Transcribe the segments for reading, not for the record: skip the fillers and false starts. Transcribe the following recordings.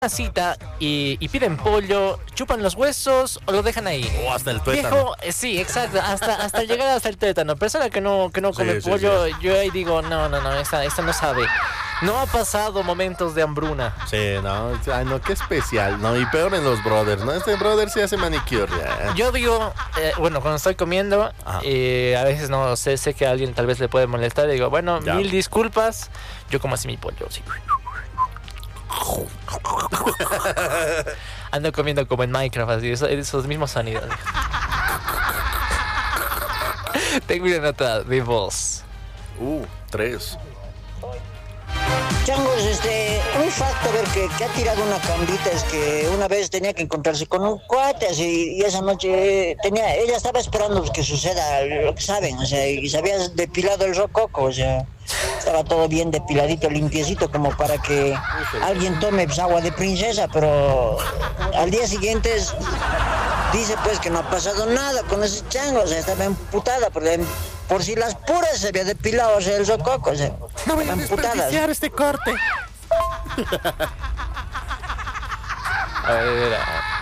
cita y piden pollo, chupan los huesos o lo dejan ahí. O hasta el tuétano. Viejo, sí, exacto, hasta llegar hasta el tuétano. Persona que no come Sí, pollo, sí. yo ahí digo, no, esta no sabe. No ha pasado momentos de hambruna. Sí, no, ay, no, qué especial, ¿no? Y peor en los brothers, ¿no? Este brother sí hace manicure, ya. Yo digo, bueno, cuando estoy comiendo, Ajá. a veces no sé que a alguien tal vez le puede molestar. Digo, bueno, Ya. mil disculpas. Yo como así mi pollo, sí. Ando comiendo como en Minecraft, así, esos mismos sonidos. Tengo una nota de voz. 3. Changos, un facto a ver que ha tirado una cambita es que una vez tenía que encontrarse con un cuate así, y esa noche ella estaba esperando que suceda lo que saben, o sea, y se había depilado el rococo, o sea, estaba todo bien depiladito, limpiecito, como para que alguien tome pues, agua de princesa, pero al día siguiente dice pues que no ha pasado nada con ese chango, o sea, estaba emputada, por si las puras se había depilado, o sea, el rococo, o sea, No voy a emputada. desperdiciar este corte. A ver,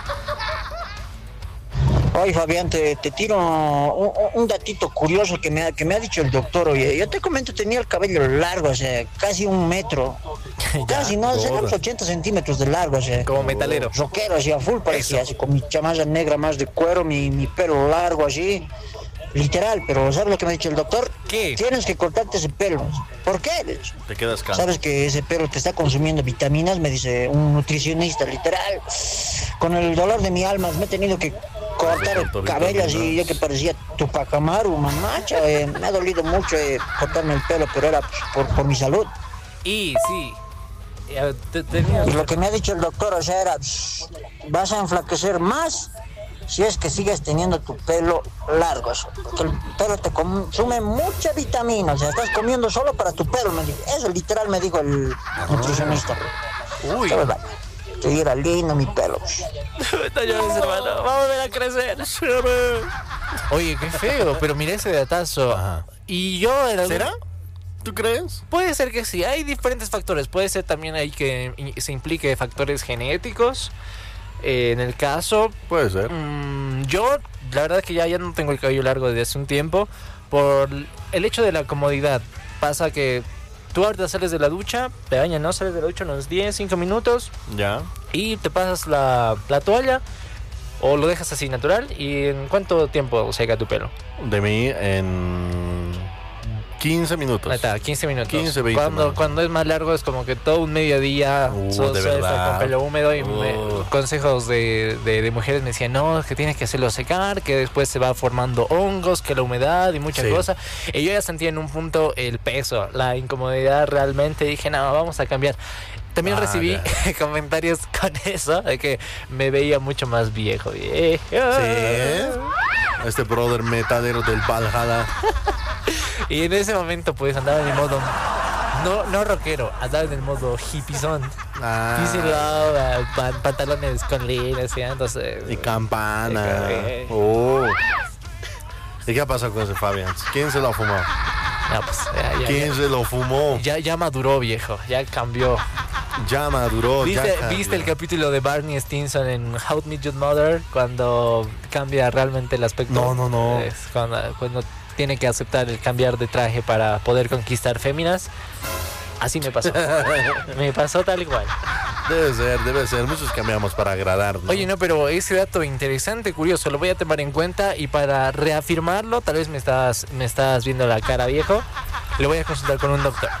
Oye, Fabián, te tiro un datito curioso que me ha dicho el doctor. Oye, yo te comento, tenía el cabello largo, o sea, casi 1 metro. Casi, ¿no? Será unos 80 centímetros de largo, o sea. como metalero. Rockero, así, a full parecía, así, con mi chamarra negra más de cuero, mi pelo largo, así. Literal, pero ¿sabes lo que me ha dicho el doctor? ¿Qué? Tienes que cortarte ese pelo. ¿Por qué? Le he dicho. Te quedas calmo. ¿Sabes que ese pelo te está consumiendo vitaminas? Me dice un nutricionista, literal. Con el dolor de mi alma me he tenido que cortar el cabello así, yo que parecía Tupac Amaru, mamacha. Me ha dolido mucho cortarme el pelo, pero era pues, por mi salud. Y sí. Tenías... Y lo que me ha dicho el doctor, o sea, era, vas a enflaquecer más si es que sigues teniendo tu pelo largo, porque el pelo te consume mucha vitamina, o sea, estás comiendo solo para tu pelo, me dijo. Eso literal me dijo el nutricionista. Uy. ¿Sabes? Que era lindo mi pelo. No llores, hermano. Vamos a volver a crecer. Oye, qué feo, pero mira ese datazo. Ajá. Y yo era... ¿Será? ¿Tú crees? Puede ser que sí, hay diferentes factores. Puede ser también ahí que se implique factores genéticos. En el caso, Puede ser. yo la verdad es que ya no tengo el cabello largo desde hace un tiempo. Por el hecho de la comodidad. Pasa que tú ahorita sales de la ducha, te bañas, ¿no? Sales de la ducha unos 10, 5 minutos Ya. y te pasas la toalla o lo dejas así natural. ¿Y en cuánto tiempo seca tu pelo? De mí en 15 minutos. Ahí está, 15 minutos. 15, 20 cuando es más largo es como que todo un mediodía de suele estar verdad. con pelo húmedo y consejos de mujeres me decían, no, es que tienes que hacerlo secar, que después se va formando hongos, que la humedad y muchas Sí. cosas. Y yo ya sentía en un punto el peso, la incomodidad realmente. Dije, no, vamos a cambiar. También recibí comentarios con eso, de que me veía mucho más viejo. Sí. Este brother metalero del Valhalla. Y en ese momento pues andaba en el modo no rockero, andaba en el modo hippiezón. Pantalones con líneas y entonces Y campana. Ok. Oh. ¿Y qué ha pasado con ese Fabián? ¿Quién se lo fumó? no, pues, ¿Quién se lo fumó? ya maduró, viejo, ya cambió. Ya maduró. ya ¿Viste el cambió. capítulo de Barney Stinson en How to Meet Your Mother? Cuando cambia realmente el aspecto. No. Es cuando tiene que aceptar el cambiar de traje para poder conquistar féminas. Así me pasó. Me pasó tal igual. Debe ser. Muchos cambiamos para agradar, ¿no? Oye, no, pero ese dato interesante, curioso, lo voy a tomar en cuenta y para reafirmarlo, tal vez me estás viendo la cara, viejo, le voy a consultar con un doctor.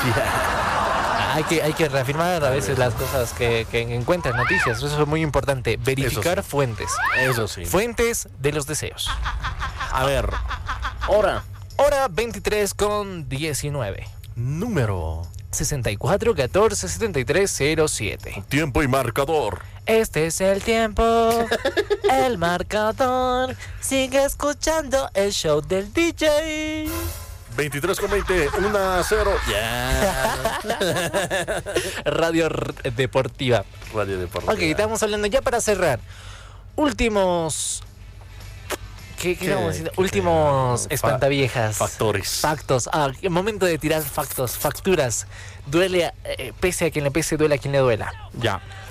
Hay que reafirmar a veces las cosas que encuentras noticias. Eso es muy importante. Verificar Eso sí. fuentes. Eso sí. Fuentes de los deseos. A ver. Hora. Hora 23:19. Número. 64 14 73 07. Tiempo y marcador. Este es el tiempo, el marcador. Sigue escuchando el show del DJ. 23:20. 1-0. Ya. Radio Deportiva. Radio Deportiva. Ok, estamos hablando ya para cerrar. Últimos. ¿Qué vamos diciendo? Últimos espantaviejas. Factores. Factos. Momento de tirar factos, facturas. Duele, pese a quien le pese, duele a quien le duela. Ya.